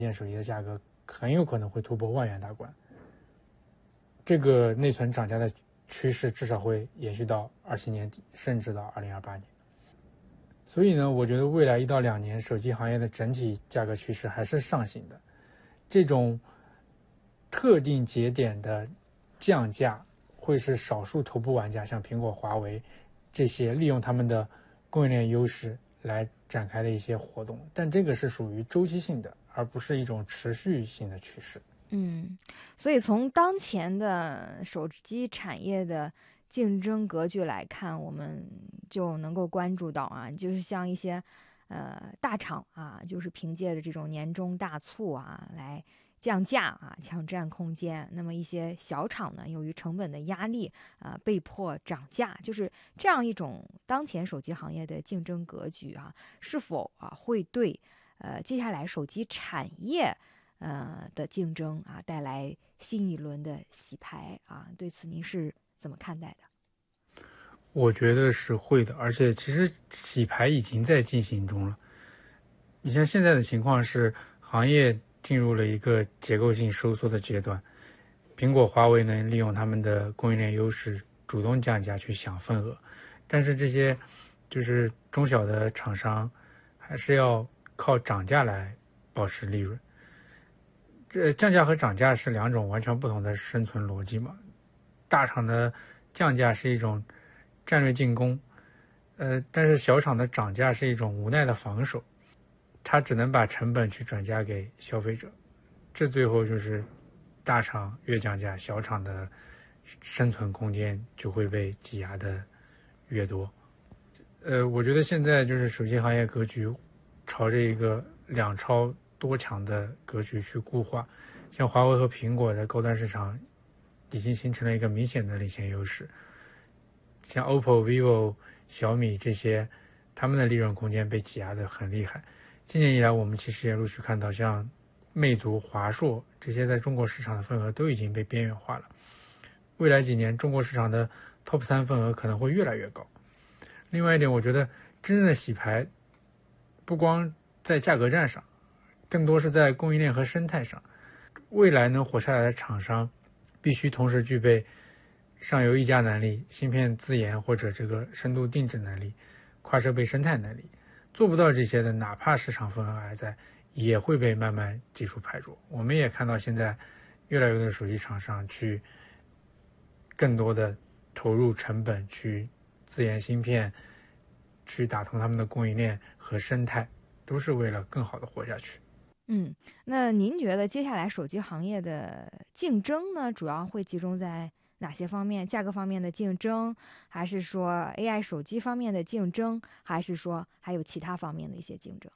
件手机的价格很有可能会突破万元大关。这个内存涨价的趋势至少会延续到27年底，甚至到2028年。所以呢，我觉得未来1到2年手机行业的整体价格趋势还是上行的。这种特定节点的降价会是少数头部玩家，像苹果、华为这些利用他们的供应链优势来展开的一些活动，但这个是属于周期性的，而不是一种持续性的趋势。 所以从当前的手机产业的竞争格局来看，我们就能够关注到啊，就是像一些大厂啊，就是凭借着这种年终大促啊来降价啊，抢占空间。那么一些小厂呢，由于成本的压力啊，被迫涨价。就是这样一种当前手机行业的竞争格局啊，是否啊会对接下来手机产业的竞争啊带来新一轮的洗牌啊？对此您是怎么看待的？ 我觉得是会的，而且其实洗牌已经在进行中了。你像现在的情况是，行业进入了一个结构性收缩的阶段，苹果、华为能利用他们的供应链优势主动降价去抢份额，但是这些就是中小的厂商还是要靠涨价来保持利润。这降价和涨价是两种完全不同的生存逻辑嘛。大厂的降价是一种战略进攻，但是小厂的涨价是一种无奈的防守，它只能把成本去转嫁给消费者，这最后就是大厂越降价，小厂的生存空间就会被挤压的越多。我觉得现在就是手机行业格局朝着一个两超多强的格局去固化，像华为和苹果在高端市场已经形成了一个明显的领先优势，像 OPPO、vivo、小米这些，他们的利润空间被挤压的很厉害。今年以来，我们其实也陆续看到，像魅族、华硕这些在中国市场的份额都已经被边缘化了。未来几年，中国市场的 Top 3份额可能会越来越高。另外一点，我觉得真正的洗牌不光在价格战上，更多是在供应链和生态上。未来能活下来的厂商必须同时具备上游议价能力、芯片自研或者这个深度定制能力、跨设备生态能力。做不到这些的，哪怕市场份额还在，也会被慢慢技术排除。我们也看到现在越来越多的手机厂商去更多的投入成本去自研芯片，去打通他们的供应链和生态，都是为了更好的活下去。 那您觉得接下来手机行业的竞争呢，主要会集中在哪些方面？价格方面的竞争，还是说 AI 手机方面的竞争，还是说还有其他方面的一些竞争？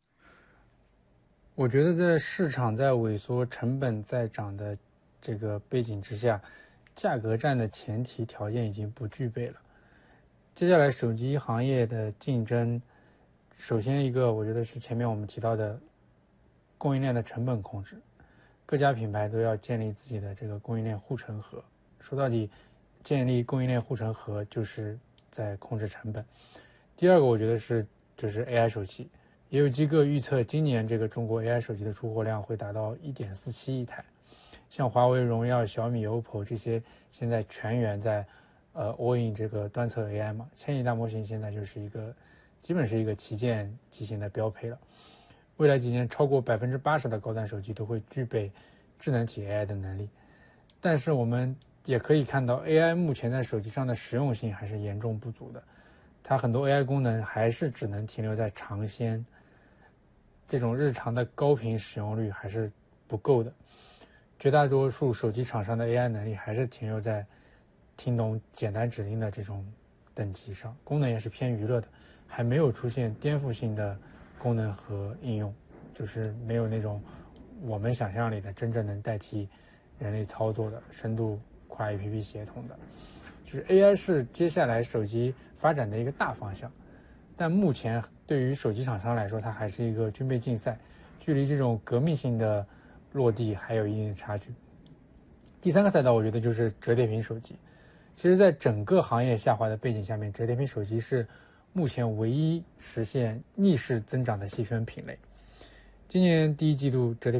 我觉得在市场在萎缩、成本在涨的这个背景之下，价格战的前提条件已经不具备了。接下来手机行业的竞争，首先一个我觉得是前面我们提到的供应链的成本控制，各家品牌都要建立自己的这个供应链护城河。说到底，建立供应链护城河就是在控制成本。第二个我觉得就是 AI 手机，也有机构预测今年这个中国 AI 手机的出货量会达到1.47亿台。像华为、荣耀、小米、OPPO 这些现在全员在all in 这个端侧 AI 嘛，千亿大模型现在就是基本是一个旗舰机型的标配了。未来几年超过80%的高端手机都会具备智能体 AI 的能力，但是我们也可以看到 AI 目前在手机上的实用性还是严重不足的，它很多 AI 功能还是只能停留在尝鲜，这种日常的高频使用率还是不够的。绝大多数手机厂商的 AI 能力还是停留在听懂简单指令的这种等级上，功能也是偏娱乐的，还没有出现颠覆性的功能和应用，就是没有那种我们想象里的真正能代替人类操作的深度跨 APP 协同的。就是 AI 是接下来手机发展的一个大方向，但目前对于手机厂商来说，它还是一个军备竞赛，距离这种革命性的落地还有一定的差距。第三个赛道我觉得就是折叠屏手机。其实在整个行业下滑的背景下面，折叠屏手机是目前唯一实现逆势增长的细分品类。 今年第一季度折叠